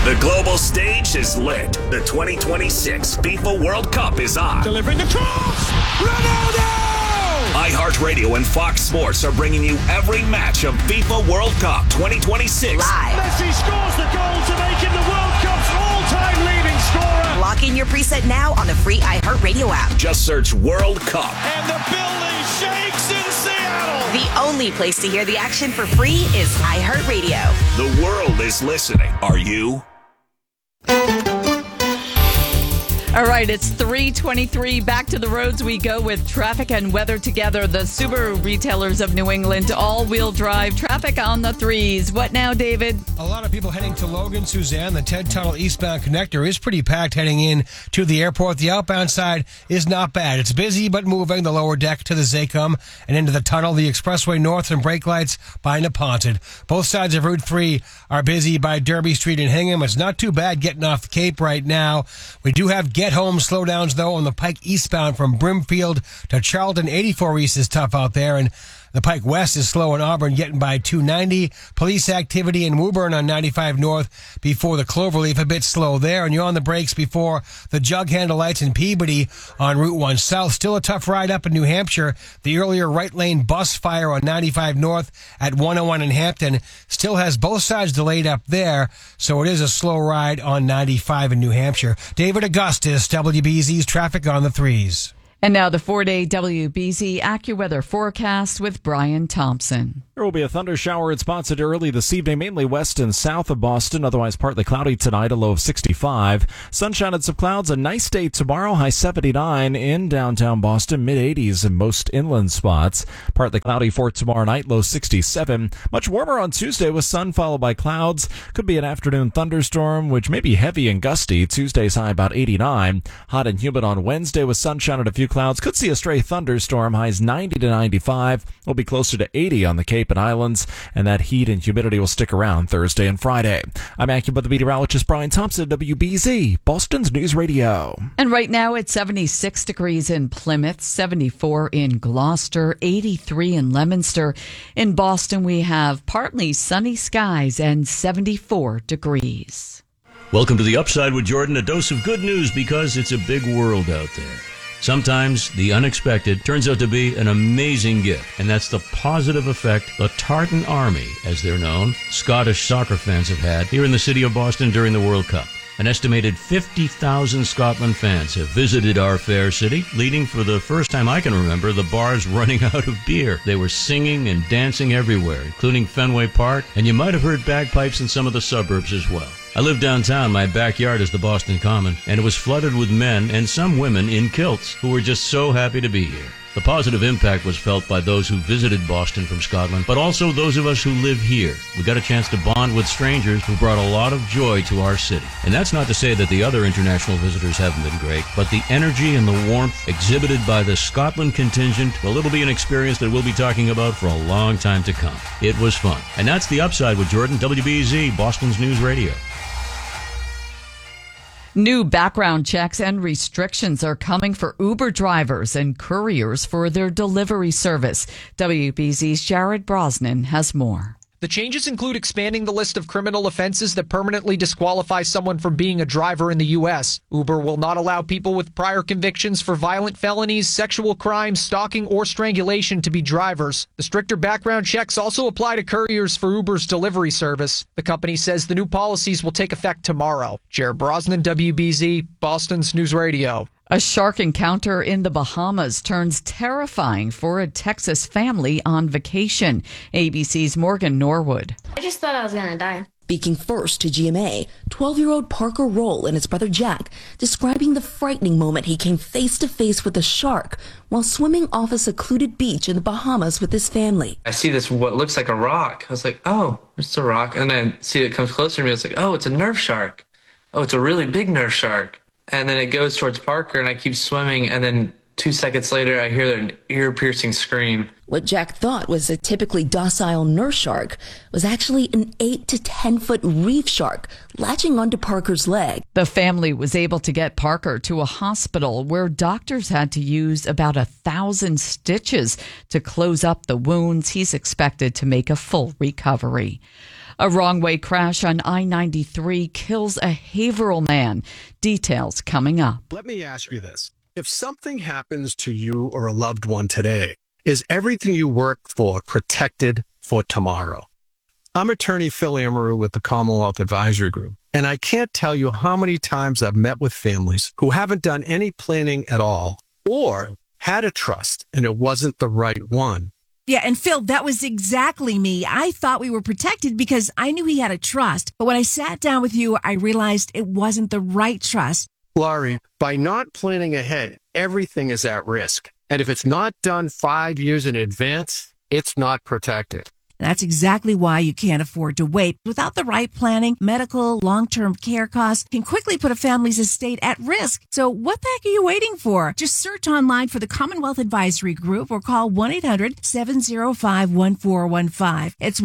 The global stage is lit. The 2026 FIFA World Cup is on. Delivering the cross! Ronaldo! iHeartRadio and Fox Sports are bringing you every match of FIFA World Cup 2026. Live. Messi scores the goal to make him the World Cup's all-time leading scorer. Lock in your preset now on the free iHeartRadio app. Just search World Cup. And the building shakes in Seattle. The only place to hear the action for free is iHeartRadio. The world is listening. Are you? All right, it's 3:23. Back to the roads we go with traffic and weather together. The Subaru retailers of New England, all-wheel drive traffic on the threes. What now, David? A lot of people heading to Logan, Suzanne. The Ted Tunnel eastbound connector is pretty packed heading in to the airport. The outbound side is not bad. It's busy but moving. The lower deck to the Zacum and into the tunnel. The expressway north and brake lights by Neponset. Both sides of Route 3 are busy by Derby Street and Hingham. It's not too bad getting off the Cape right now. We do have get-home slowdowns, though, on the Pike eastbound from Brimfield to Charlton. 84 East is tough out there, and the Pike West is slow in Auburn, getting by 290. Police activity in Woburn on 95 North before the Cloverleaf, a bit slow there. And you're on the brakes before the jug handle lights in Peabody on Route 1 South. Still a tough ride up in New Hampshire. The earlier right lane bus fire on 95 North at 101 in Hampton still has both sides delayed up there. So it is a slow ride on 95 in New Hampshire. David Augustus, WBZ's traffic on the threes. And now the 4-day WBZ AccuWeather forecast with Brian Thompson. There will be a thunder shower in spots early this evening, mainly west and south of Boston. Otherwise partly cloudy tonight, a low of 65. Sunshine and some clouds. A nice day tomorrow, high 79 in downtown Boston, mid-80s in most inland spots. Partly cloudy for tomorrow night, low 67. Much warmer on Tuesday with sun followed by clouds. Could be an afternoon thunderstorm, which may be heavy and gusty. Tuesday's high about 89. Hot and humid on Wednesday with sunshine and a few clouds. Could see a stray thunderstorm. Highs 90 to 95. Will be closer to 80 on the Cape and Islands, and that heat and humidity will stick around Thursday and Friday. I'm AccuWeather meteorologist Brian Thompson, WBZ, Boston's News Radio. And right now it's 76 degrees in Plymouth, 74 in Gloucester, 83 in Leominster. In Boston, we have partly sunny skies and 74 degrees. Welcome to The Upside with Jordan, a dose of good news because it's a big world out there. Sometimes the unexpected turns out to be an amazing gift, and that's the positive effect the Tartan Army, as they're known, Scottish soccer fans have had here in the city of Boston during the World Cup. An estimated 50,000 Scotland fans have visited our fair city, leading for the first time I can remember the bars running out of beer. They were singing and dancing everywhere, including Fenway Park, and you might have heard bagpipes in some of the suburbs as well. I live downtown. My backyard is the Boston Common, and it was flooded with men and some women in kilts who were just so happy to be here. The positive impact was felt by those who visited Boston from Scotland, but also those of us who live here. We got a chance to bond with strangers who brought a lot of joy to our city. And that's not to say that the other international visitors haven't been great, but the energy and the warmth exhibited by the Scotland contingent, well, it'll be an experience that we'll be talking about for a long time to come. It was fun. And that's The Upside with Jordan, WBZ, Boston's News Radio. New background checks and restrictions are coming for Uber drivers and couriers for their delivery service. WBZ's Jared Brosnan has more. The changes include expanding the list of criminal offenses that permanently disqualify someone from being a driver in the U.S. Uber will not allow people with prior convictions for violent felonies, sexual crimes, stalking, or strangulation to be drivers. The stricter background checks also apply to couriers for Uber's delivery service. The company says the new policies will take effect tomorrow. Jared Brosnan, WBZ, Boston's News Radio. A shark encounter in the Bahamas turns terrifying for a Texas family on vacation. ABC's Morgan Norwood. I just thought I was going to die. Speaking first to GMA, 12-year-old Parker Roll and his brother Jack describing the frightening moment he came face to face with a shark while swimming off a secluded beach in the Bahamas with his family. I see this, what looks like a rock. I was like, oh, it's a rock. And then I see it comes closer to me. I was like, oh, it's a nerf shark. Oh, it's a really big nerf shark. And then it goes towards Parker, and I keep swimming, and then 2 seconds later, I hear an ear-piercing scream. What Jack thought was a typically docile nurse shark was actually an 8 to 10-foot reef shark latching onto Parker's leg. The family was able to get Parker to a hospital where doctors had to use about 1,000 stitches to close up the wounds. He's expected to make a full recovery. A wrong-way crash on I-93 kills a Haverhill man. Details coming up. Let me ask you this. If something happens to you or a loved one today, is everything you work for protected for tomorrow? I'm attorney Phil Amaru with the Commonwealth Advisory Group, and I can't tell you how many times I've met with families who haven't done any planning at all or had a trust and it wasn't the right one. Yeah, and Phil, that was exactly me. I thought we were protected because I knew he had a trust. But when I sat down with you, I realized it wasn't the right trust. Laurie, by not planning ahead, everything is at risk. And if it's not done 5 years in advance, it's not protected. That's exactly why you can't afford to wait. Without the right planning, medical, long-term care costs can quickly put a family's estate at risk. So what the heck are you waiting for? Just search online for the Commonwealth Advisory Group or call 1-800-705-1415. It's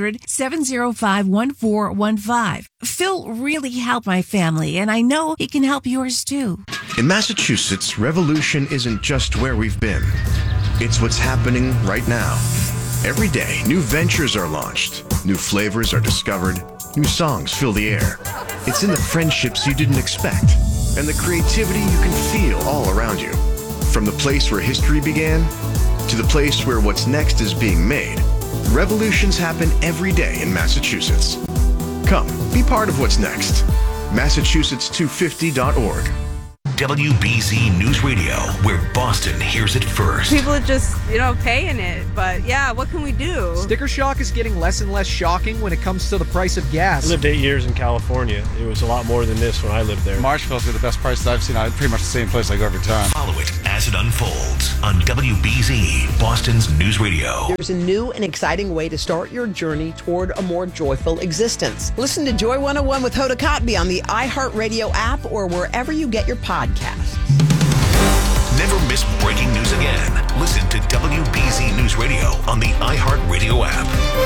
1-800-705-1415. Phil really helped my family, and I know he can help yours too. In Massachusetts, revolution isn't just where we've been. It's what's happening right now. Every day, new ventures are launched, new flavors are discovered, new songs fill the air. It's in the friendships you didn't expect, and the creativity you can feel all around you. From the place where history began, to the place where what's next is being made, revolutions happen every day in Massachusetts. Come, be part of what's next. Massachusetts250.org. WBZ News Radio, where Boston hears it first. People are just, paying it. But yeah, what can we do? Sticker shock is getting less and less shocking when it comes to the price of gas. I lived 8 years in California. It was a lot more than this when I lived there. Marshville's the best prices I've seen. Pretty much the same place I go every time. Follow it as it unfolds on WBZ, Boston's News Radio. There's a new and exciting way to start your journey toward a more joyful existence. Listen to Joy 101 with Hoda Kotb on the iHeartRadio app or wherever you get your podcasts. Never miss breaking news again. Listen to WBZ News Radio on the iHeartRadio app.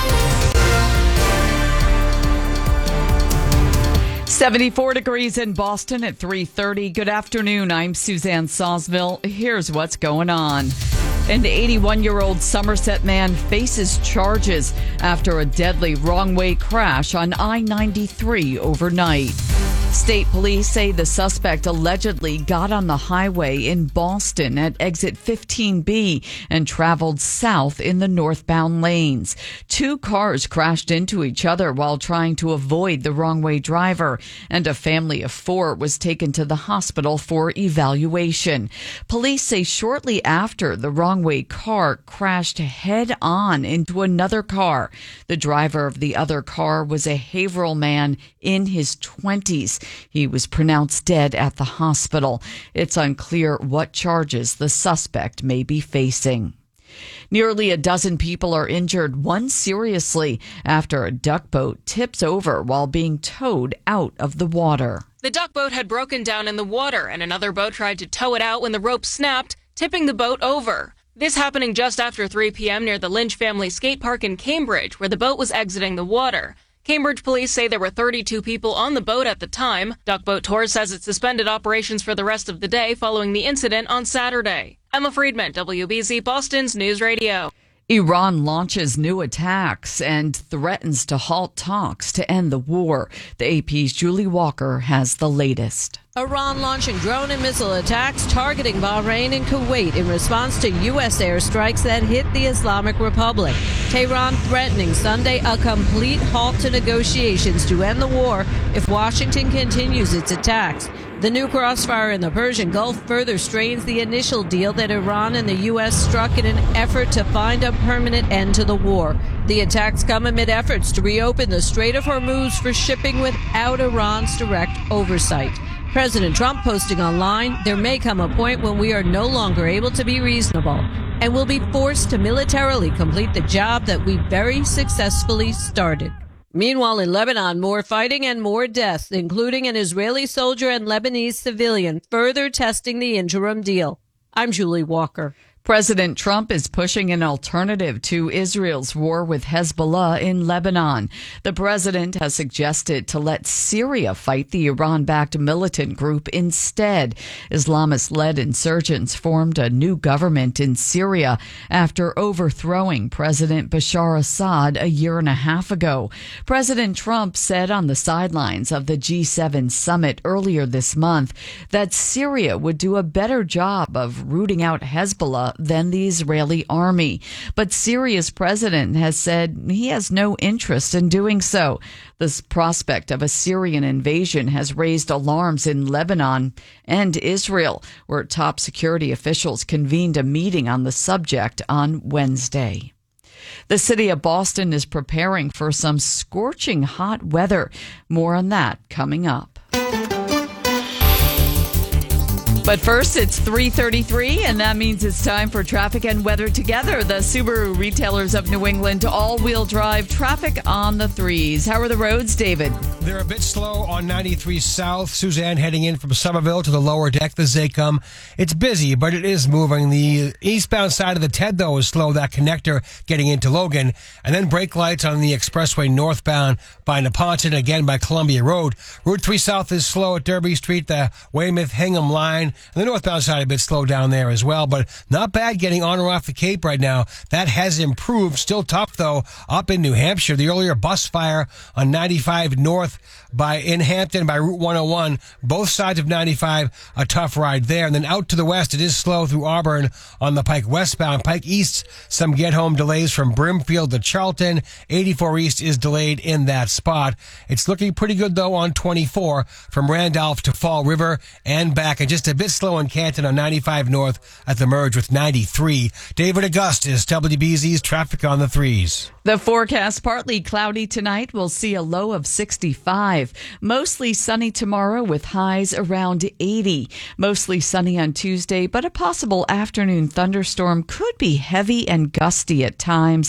74 degrees in Boston at 3:30. Good afternoon. I'm Suzanne Sawsville. Here's what's going on. An 81-year-old Somerset man faces charges after a deadly wrong-way crash on I-93 overnight. State police say the suspect allegedly got on the highway in Boston at exit 15B and traveled south in the northbound lanes. Two cars crashed into each other while trying to avoid the wrong-way driver, and a family of four was taken to the hospital for evaluation. Police say shortly after, the wrong-way car crashed head-on into another car. The driver of the other car was a Haverhill man in his 20s. He was pronounced dead at the hospital. It's unclear what charges the suspect may be facing. Nearly a dozen people are injured, one seriously, after a duck boat tips over while being towed out of the water. The duck boat had broken down in the water, and another boat tried to tow it out when the rope snapped, tipping the boat over. This happening just after 3 p.m. near the Lynch Family Skate Park in Cambridge, where the boat was exiting the water. Cambridge police say there were 32 people on the boat at the time. Duckboat Tours says it suspended operations for the rest of the day following the incident on Saturday. Emma Friedman, WBZ Boston's News Radio. Iran launches new attacks and threatens to halt talks to end the war. The AP's Julie Walker has the latest. Iran launching drone and missile attacks targeting Bahrain and Kuwait in response to U.S. airstrikes that hit the Islamic Republic. Tehran threatening Sunday a complete halt to negotiations to end the war if Washington continues its attacks. The new crossfire in the Persian Gulf further strains the initial deal that Iran and the U.S. struck in an effort to find a permanent end to the war. The attacks come amid efforts to reopen the Strait of Hormuz for shipping without Iran's direct oversight. President Trump posting online, there may come a point when we are no longer able to be reasonable and will be forced to militarily complete the job that we very successfully started. Meanwhile, in Lebanon, more fighting and more deaths, including an Israeli soldier and Lebanese civilian, further testing the interim deal. I'm Julie Walker. President Trump is pushing an alternative to Israel's war with Hezbollah in Lebanon. The president has suggested to let Syria fight the Iran-backed militant group instead. Islamist-led insurgents formed a new government in Syria after overthrowing President Bashar Assad a year and a half ago. President Trump said on the sidelines of the G7 summit earlier this month that Syria would do a better job of rooting out Hezbollah than the Israeli army. But Syria's president has said he has no interest in doing so. The prospect of a Syrian invasion has raised alarms in Lebanon and Israel, where top security officials convened a meeting on the subject on Wednesday. The city of Boston is preparing for some scorching hot weather. More on that coming up. But first, it's 3:33, and that means it's time for traffic and weather together. The Subaru retailers of New England all-wheel drive traffic on the threes. How are the roads, David? They're a bit slow on 93 South. Suzanne heading in from Somerville to the lower deck, the Zacum. It's busy, but it is moving. The eastbound side of the TED, though, is slow. That connector getting into Logan. And then brake lights on the expressway northbound by Neponton, again by Columbia Road. Route 3 South is slow at Derby Street, the Weymouth-Hingham line. And the northbound side a bit slow down there as well, but not bad getting on or off the Cape right now. That has improved. Still tough, though, up in New Hampshire. The earlier bus fire on 95 north in Hampton by Route 101. Both sides of 95, a tough ride there. And then out to the west, it is slow through Auburn on the Pike westbound. Pike east, some get-home delays from Brimfield to Charlton. 84 east is delayed in that spot. It's looking pretty good, though, on 24 from Randolph to Fall River and back, and just a bit slow in Canton on 95 north at the merge with 93. David Augustus, WBZ's traffic on the threes. The forecast, partly cloudy tonight. We'll see a low of 65. Mostly sunny tomorrow with highs around 80. Mostly sunny on Tuesday, but a possible afternoon thunderstorm could be heavy and gusty at times.